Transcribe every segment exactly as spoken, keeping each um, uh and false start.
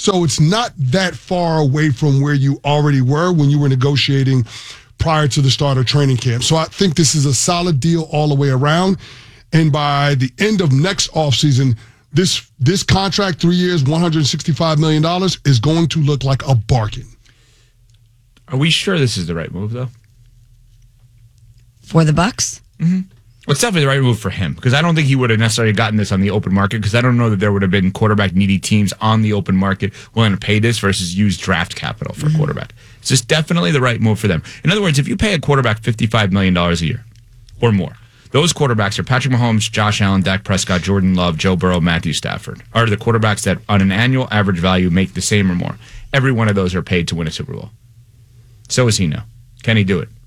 So it's not that far away from where you already were when you were negotiating prior to the start of training camp. So I think this is a solid deal all the way around. And by the end of next offseason, this this contract, three years, one hundred sixty-five million dollars, is going to look like a bargain. Are we sure this is the right move, though? For the Bucks? Mm-hmm. Well, it's definitely the right move for him, because I don't think he would have necessarily gotten this on the open market, because I don't know that there would have been quarterback-needy teams on the open market willing to pay this versus use draft capital for mm-hmm. a quarterback. It's just definitely the right move for them. In other words, if you pay a quarterback fifty-five million dollars a year or more, those quarterbacks are Patrick Mahomes, Josh Allen, Dak Prescott, Jordan Love, Joe Burrow, Matthew Stafford, are the quarterbacks that on an annual average value make the same or more. Every one of those are paid to win a Super Bowl. So is he now. Can he do it?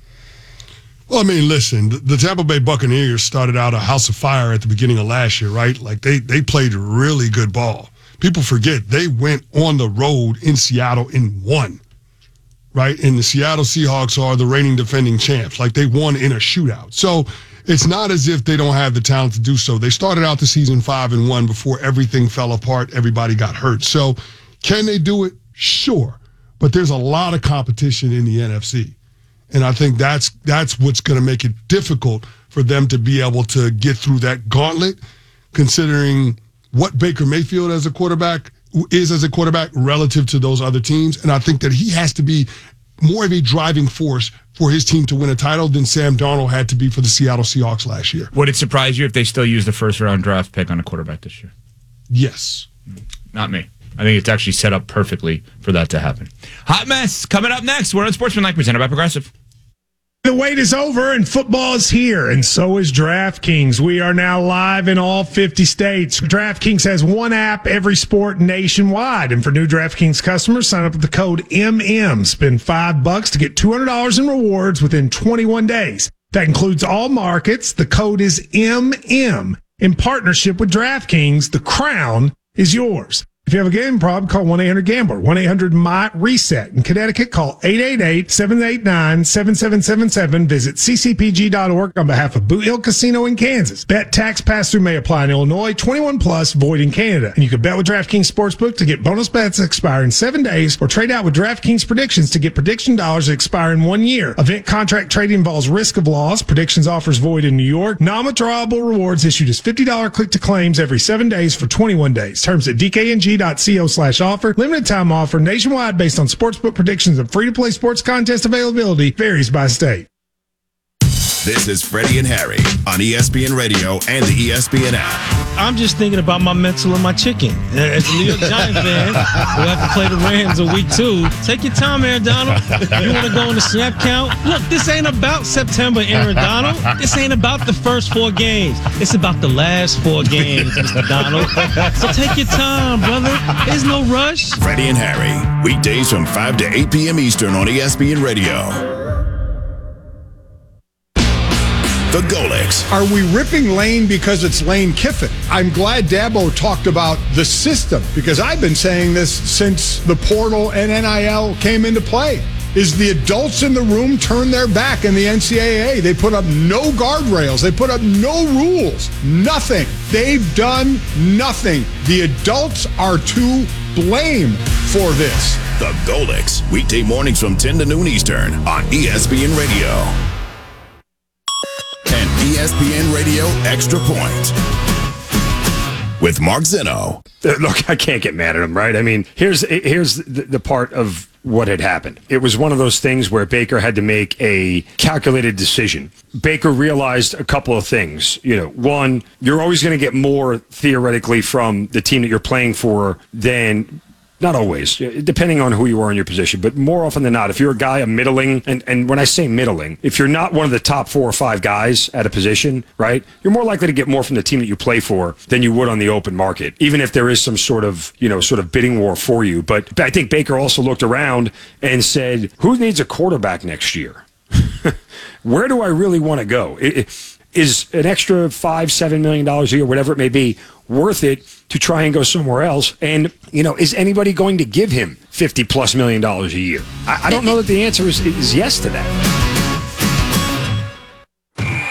Well, I mean, listen, the, the Tampa Bay Buccaneers started out a house of fire at the beginning of last year, right? Like, they they played really good ball. People forget they went on the road in Seattle and won, right? And the Seattle Seahawks are the reigning defending champs. Like, they won in a shootout. So it's not as if they don't have the talent to do so. They started out the season five and one before everything fell apart. Everybody got hurt. So can they do it? Sure. But there's a lot of competition in the N F C. And I think that's that's what's going to make it difficult for them to be able to get through that gauntlet, considering what Baker Mayfield as a quarterback is as a quarterback relative to those other teams. And I think that he has to be more of a driving force for his team to win a title than Sam Darnold had to be for the Seattle Seahawks last year. Would it surprise you if they still use the first-round draft pick on a quarterback this year? Yes. Not me. I think it's actually set up perfectly for that to happen. Hot Mess coming up next. We're on Sportsmanlike, presented by Progressive. The wait is over and football is here, and so is DraftKings. We are now live in all fifty states. DraftKings has one app, every sport nationwide. And for new DraftKings customers, sign up with the code M M. Spend five bucks to get two hundred dollars in rewards within twenty-one days. That includes all markets. The code is M M. In partnership with DraftKings, the crown is yours. If you have a gambling problem, call one eight hundred gambler, one eight hundred M Y reset. In Connecticut, call eight eight eight, seven eight nine, seven seven seven seven. Visit c c p g dot org on behalf of Boot Hill Casino in Kansas. Bet tax pass-through may apply in Illinois, twenty-one plus, void in Canada. And you can bet with DraftKings Sportsbook to get bonus bets that expire in seven days, or trade out with DraftKings Predictions to get prediction dollars that expire in one year. Event contract trading involves risk of loss. Predictions offers void in New York. Non-withdrawable rewards issued as fifty dollars click to claims every seven days for twenty-one days. Terms at d k n g dot co slash offer. Limited time offer nationwide based on sportsbook predictions and free-to-play sports contest availability varies by state. This is Freddie and Harry on E S P N Radio and the E S P N app. I'm just thinking about my mental and my chicken. As a New York Giants fan, who have to play the Rams in week two, take your time, Aaron Donald. You want to go on the snap count? Look, this ain't about September, Aaron Donald. This ain't about the first four games. It's about the last four games, Mister Donald. So take your time, brother. There's no rush. Freddie and Harry, weekdays from five to eight p.m. Eastern on E S P N Radio. The Golics. Are we ripping Lane because it's Lane Kiffin? I'm glad Dabo talked about the system, because I've been saying this since the portal and N I L came into play. Is the adults in the room turn their back in the N C double A. They put up no guardrails. They put up no rules. Nothing. They've done nothing. The adults are to blame for this. The Golics. Weekday mornings from ten to noon Eastern on E S P N Radio. And E S P N Radio Extra Point with Mark Zeno. Look, I can't get mad at him, right? I mean, here's here's the, the part of what had happened. It was one of those things where Baker had to make a calculated decision. Baker realized a couple of things. You know, one, you're always going to get more theoretically from the team that you're playing for than... Not always, depending on who you are in your position, but more often than not, if you're a guy, a middling, and, and when I say middling, if you're not one of the top four or five guys at a position, right, you're more likely to get more from the team that you play for than you would on the open market, even if there is some sort of, you know, sort of bidding war for you. But I think Baker also looked around and said, who needs a quarterback next year? Where do I really want to go? It, is an extra five, seven million dollars a year, whatever it may be, worth it to try and go somewhere else? And, you know, is anybody going to give him fifty plus million dollars a year? I, I don't know that the answer is, is yes to that.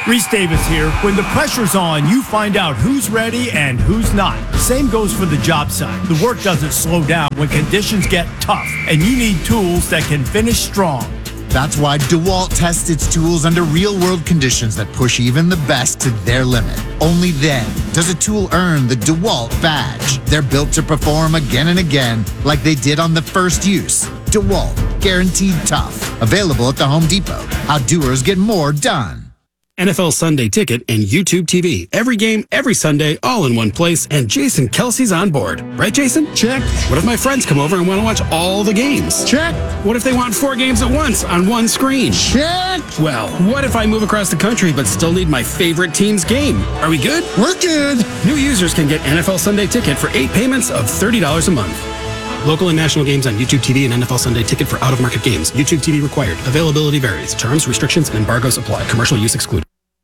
Reese Davis here. When the pressure's on, you find out who's ready and who's not. Same goes for the job site. The work doesn't slow down when conditions get tough, and you need tools that can finish strong. That's why DeWalt tests its tools under real-world conditions that push even the best to their limit. Only then does a tool earn the DeWalt badge. They're built to perform again and again like they did on the first use. DeWalt, guaranteed tough. Available at the Home Depot. How doers get more done. N F L Sunday Ticket and YouTube T V. Every game, every Sunday, all in one place, and Jason Kelsey's on board. Right, Jason? Check. What if my friends come over and want to watch all the games? Check. What if they want four games at once on one screen? Check. Well, what if I move across the country but still need my favorite team's game? Are we good? We're good. New users can get N F L Sunday Ticket for eight payments of thirty dollars a month. Local and national games on YouTube T V and N F L Sunday Ticket for out-of-market games. YouTube T V required. Availability varies. Terms, restrictions, and embargoes apply. Commercial use excluded.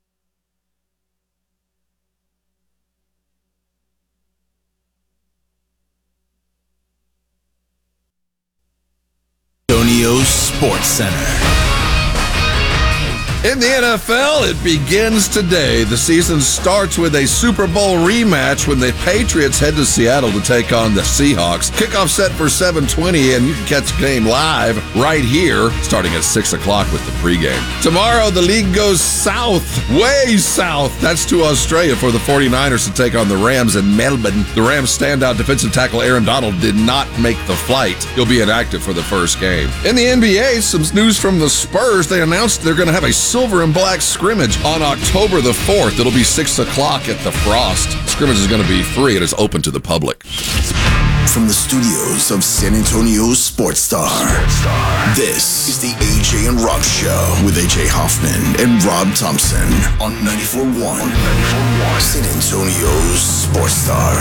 Antonio's Sports Center. In the N F L, it begins today. The season starts with a Super Bowl rematch when the Patriots head to Seattle to take on the Seahawks. Kickoff set for seven twenty, and you can catch the game live right here, starting at six o'clock with the pregame. Tomorrow, the league goes south, way south. That's to Australia for the 49ers to take on the Rams in Melbourne. The Rams standout defensive tackle Aaron Donald did not make the flight. He'll be inactive for the first game. In the N B A, some news from the Spurs. They announced they're going to have a silver and black scrimmage on October the fourth. It'll be six o'clock at the Frost. Scrimmage is going to be free and it's open to the public. From the studios of San Antonio's Sports Star, this is the A J and Rob Show with A J Hoffman and Rob Thompson on ninety-four point one San Antonio's Sports Star.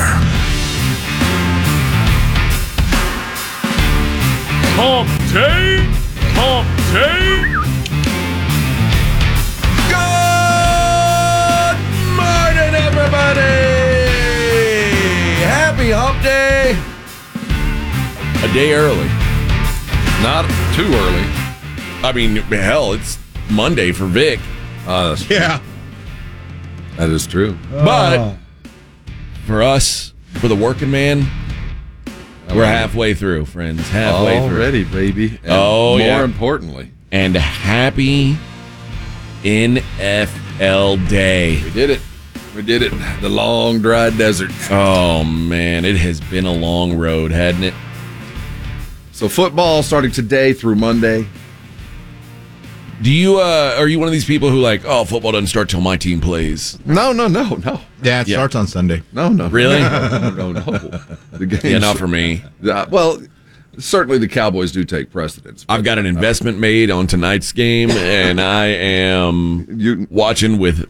Hump day, hump day. Good morning, everybody! Happy Hump Day! A day early. Not too early. I mean, hell, it's Monday for Vic. Uh, Yeah. that is true. But for us, for the working man, we're halfway through, friends. Halfway through. Already, baby. And Oh, more yeah. importantly, And happy N F L Day. we did it. We did it. The long, dry desert. Oh, man, it has been a long road, hadn't it? So football starting today through Monday. Do you, uh, are you one of these people who like, oh, football doesn't start till my team plays? No, no, no, no. Yeah, it Yeah. starts on Sunday. No, no. Really? No, no, no. The games, Yeah, not for me. Uh, well, certainly the Cowboys do take precedence. I've got an investment made on tonight's game, and I am You- watching with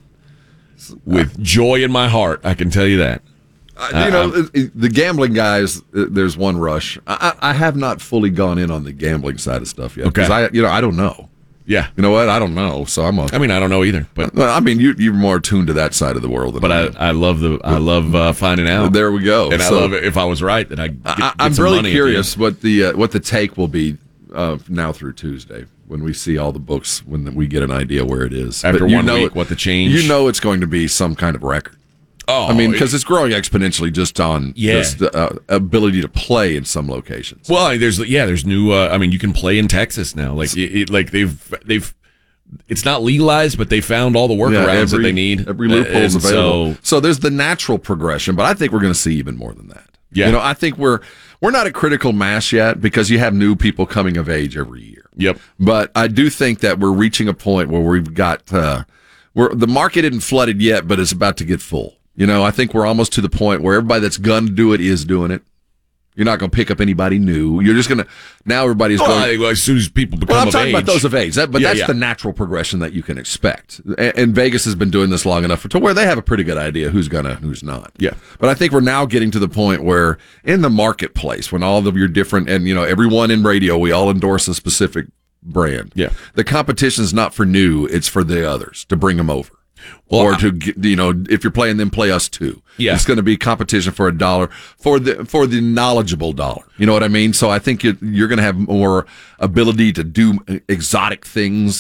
with joy in my heart. I can tell you that. Uh, you know, it- it- the gambling guys, uh, there's one rush. I, I I have not fully gone in on the gambling side of stuff yet. Okay. Because I, you know, I don't know. Yeah. You know what? I don't know. So I'm a, I mean, I don't know either, but Well, I mean, you, you're more tuned to that side of the world than but I I, am. I love the I love uh, finding out. There we go. And I So- love it if I was right that I get, I, get I'm some really money at the curious end. what the uh, what the take will be uh, now through Tuesday when we see all the books, when we get an idea where it is. After But you one know week, it- what the change? You know it's going to be some kind of record. Oh, I mean, because it- it's growing exponentially just on Yeah. just the uh, ability to play in some locations. Well, there's yeah, there's new. Uh, I mean, you can play in Texas now. Like it, it- like they've they've. It's not legalized, but they found all the workarounds Yeah, that they need. Every loophole's And available. So, So, there's the natural progression, but I think we're going to see even more than that. Yeah. You know, I think we're we're not at critical mass yet because you have new people coming of age every year. Yep. But I do think that we're reaching a point where we've got uh, where the market isn't flooded yet, but it's about to get full. You know, I think we're almost to the point where everybody that's going to do it is doing it. You're not going to pick up anybody new. You're just going to now everybody's well, going. I think, well, as soon as people become Well, I'm of talking age, about those of age, that, but Yeah, that's yeah. the natural progression that you can expect. And, and Vegas has been doing this long enough to where they have a pretty good idea who's gonna, who's not. Yeah. But I think we're now getting to the point where in the marketplace, when all of your different, and you know, everyone in radio, we all endorse a specific brand. Yeah. The competition is not for new; it's for the others to bring them over. Well, or I- to get, you know, if you're playing them, play us too. Yeah. It's going to be competition for a dollar for the for the knowledgeable dollar. You know what I mean? So I think it, you're going to have more ability to do exotic things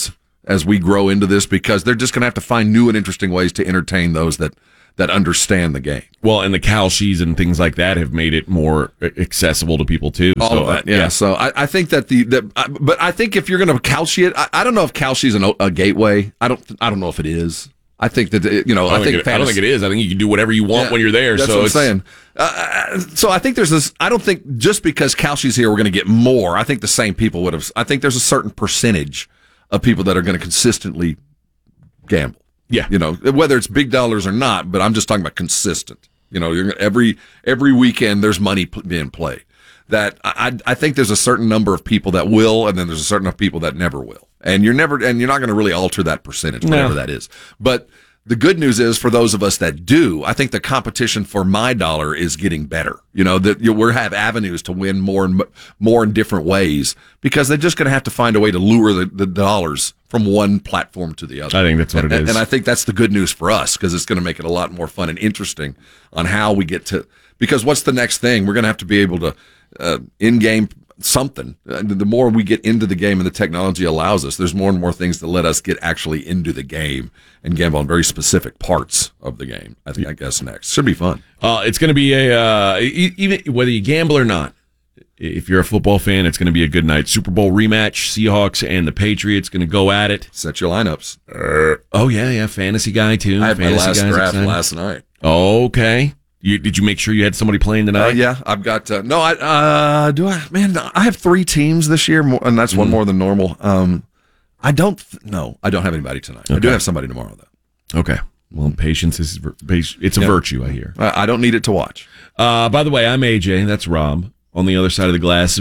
as we grow into this because they're just going to have to find new and interesting ways to entertain those that that understand the game. Well, and the Kalshis and things like that have made it more accessible to people too. All so, of that, uh, yeah. So I, I think that the, the I, but I think if you're going to Kalshi it, I, I don't know if Kalshi's an, a gateway. I don't, I don't know if it is. I think that you know. I, I think, think it, I don't think it is. I think you can do whatever you want Yeah, when you're there. That's so what it's, I'm saying. Uh, so I think there's this. I don't think just because Kalshi's here, we're going to get more. I think the same people would have. I think there's a certain percentage of people that are going to consistently gamble. Yeah, you know, whether it's big dollars or not, but I'm just talking about consistent. You know, you're, every every weekend there's money p- being played. That I I think there's a certain number of people that will, and then there's a certain number of people that never will. And you're never, and you're not going to really alter that percentage, whatever No. that is. But the good news is for those of us that do, I think the competition for my dollar is getting better. You know, that you we have avenues to win more and more in different ways because they're just going to have to find a way to lure the, the dollars from one platform to the other. I think that's what it and, is. And I think that's the good news for us because it's going to make it a lot more fun and interesting on how we get to, because what's the next thing? We're going to have to be able to uh, in-game something. Uh, the more we get into the game and the technology allows us, there's more and more things that let us get actually into the game and gamble on very specific parts of the game. I think I guess next should be fun. Uh, it's going to be a uh, e- even whether you gamble or not. If you're a football fan, it's going to be a good night. Super Bowl rematch: Seahawks and the Patriots going to go at it. Set your lineups. Uh, oh yeah, yeah. Fantasy guy too. I had my Fantasy last guy's draft excited. last night. Okay. You, did you make sure you had somebody playing tonight? Uh, yeah, I've got uh, no. I uh, do. I man, I have three teams this year, more, and that's one Mm. more than normal. Um, I don't. Th- no, I don't have anybody tonight. I do Okay. have somebody tomorrow though. Okay. Well, patience is vir- it's a Yeah. virtue, I hear. I, I don't need it to watch. Uh, by the way, I'm A J. That's Rob. On the other side of the glass,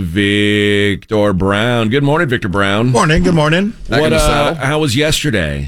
Victor Brown. Good morning, Victor Brown. Morning. Good morning. What? Uh, how was yesterday?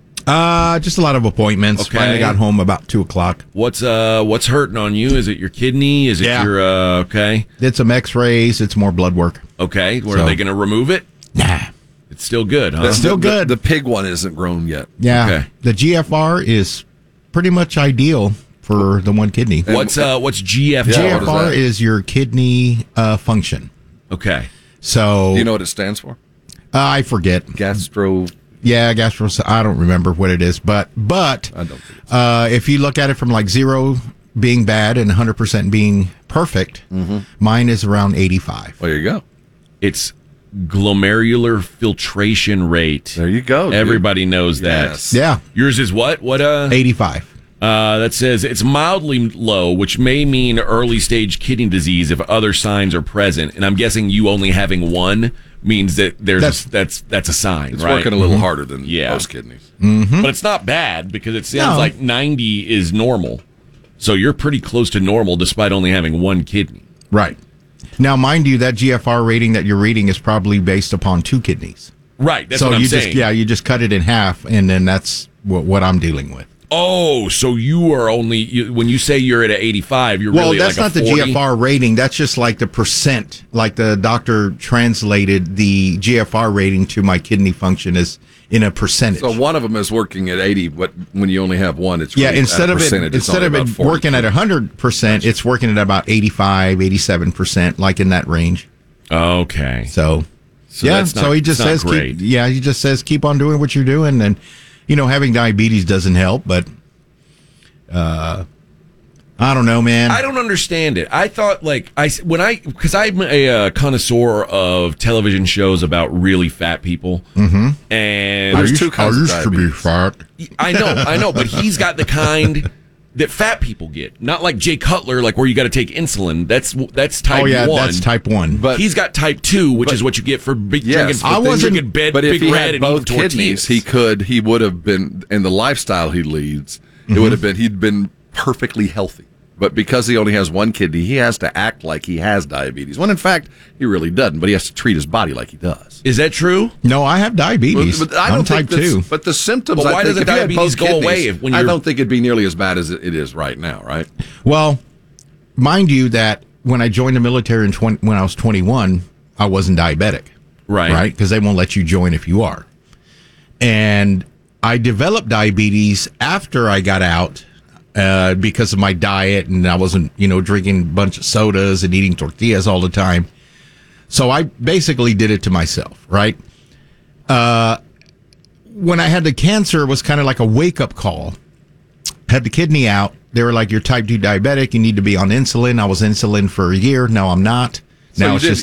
Uh, just a lot of appointments. Okay. Finally got home about two o'clock. What's uh What's hurting on you? Is it your kidney? Is it Yeah. your uh okay? Did some X-rays. It's more blood work. Okay. Were So- they going to remove it? Nah. It's still good, huh? The- still the- good. The, the pig one isn't grown yet. Yeah. Okay. The G F R is pretty much ideal for the one kidney. What's uh What's G F R? Yeah, G what F is R that? is your kidney uh, function. Okay. So Do you know what it stands for? uh, I forget. Gastro. Yeah, gastro. I don't remember what it is, but but I don't think it's uh, if you look at it from like zero being bad and one hundred percent being perfect, mine is around eighty-five. Well, there you go. It's glomerular filtration rate. There you go. dude. Everybody knows that. Yes. Yeah, Yours is what? What? Uh. eighty-five. Uh, that says it's mildly low, which may mean early stage kidney disease if other signs are present. And I'm guessing you only having one means that there's That's- that's that's a sign, It's right? working a little harder than Yeah. most kidneys. But it's not bad because it sounds No. like ninety is normal. So you're pretty close to normal despite only having one kidney. Right. Now, mind you, that G F R rating that you're reading is probably based upon two kidneys. Right. That's so what I'm you saying. just yeah, you just cut it in half, and then that's what, what I'm dealing with. Oh, so you are only you, when you say you're at an eighty-five, you're Well, really that's like not a the forty? G F R rating. That's just like the percent. Like the doctor translated the G F R rating to my kidney function as in a percentage. So one of them is working at eighty, but when you only have one, it's yeah, really instead at a of it percentage, it's instead only of about it forty. working at one hundred percent, it's working at about eighty-five, eighty-seven percent, like in that range. Okay. So, So yeah, that's not- so he just it's not says, great. keep, yeah, he just says keep on doing what you're doing, and you know, having diabetes doesn't help, but uh, I don't know, man. I don't understand it. I thought like I when I because I'm a uh, connoisseur of television shows about really fat people, Mm-hmm. and I used, I used to be fat. I know, I know, but he's got the kind that fat people get, not like Jay Cutler, like where you got to take insulin. That's that's type Oh yeah, one. that's type one. But he's got type two, which but- is what you get for big Yes, drinking. but I then wasn't- drinking bed, But big if he red had and both eating tortillas. kidneys, he could. He would have been in the lifestyle he leads. Mm-hmm. It would have been. He'd been perfectly healthy. But because he only has one kidney, he has to act like he has diabetes. When in fact, he really doesn't. But he has to treat his body like he does. Is that true? No, I have diabetes. But, but I I'm don't type think that's- two. But the symptoms. But why I think, doesn't if you had diabetes both go kidneys, away if- when I you're- don't think it'd be nearly as bad as it it is right now. Right? Well, mind you that when I joined the military in twenty, when I was twenty-one, I wasn't diabetic. Right. Right? Because they won't let you join if you are. And I developed diabetes after I got out uh, because of my diet, and I wasn't, you know, drinking a bunch of sodas and eating tortillas all the time. So I basically did it to myself, right? Uh, when I had the cancer, it was kind of like a wake up call. Had the kidney out. They were like, "You're type two diabetic. You need to be on insulin." I was insulin for a year. Now I'm not. So now you it's did, just